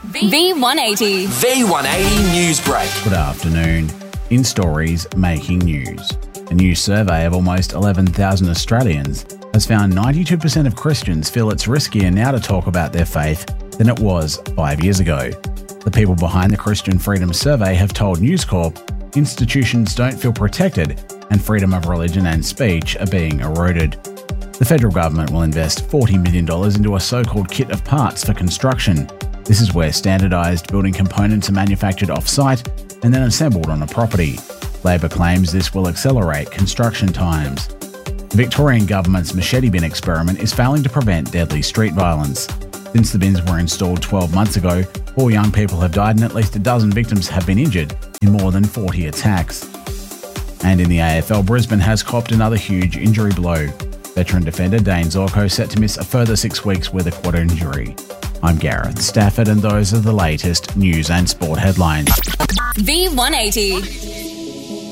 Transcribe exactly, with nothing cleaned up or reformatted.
V one eighty. V one eighty Newsbreak. Good afternoon. In stories making news. A new survey of almost eleven thousand Australians has found ninety-two percent of Christians feel it's riskier now to talk about their faith than it was five years ago. The people behind the Christian Freedom Survey have told News Corp institutions don't feel protected and freedom of religion and speech are being eroded. The federal government will invest forty million dollars into a so-called kit of parts for construction. This is where standardised building components are manufactured off-site and then assembled on a property. Labor claims this will accelerate construction times. The Victorian government's machete bin experiment is failing to prevent deadly street violence. Since the bins were installed twelve months ago, four young people have died and at least a dozen victims have been injured in more than forty attacks. And in the A F L, Brisbane has copped another huge injury blow. Veteran defender Dane Zorko set to miss a further six weeks with a quad injury. I'm Gareth Stafford and those are the latest news and sport headlines. V one eighty.